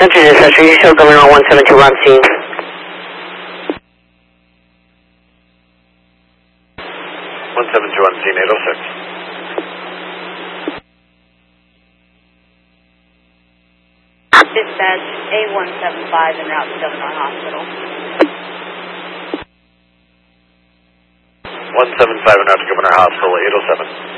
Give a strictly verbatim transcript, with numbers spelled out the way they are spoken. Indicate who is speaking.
Speaker 1: Central Dispatcher, you show Governor one seven two on scene.
Speaker 2: one seven two on scene, eight oh six.
Speaker 3: Dispatch, A one seven five en route to Governor Hospital.
Speaker 2: one seven five en route to Governor Hospital, eight oh seven.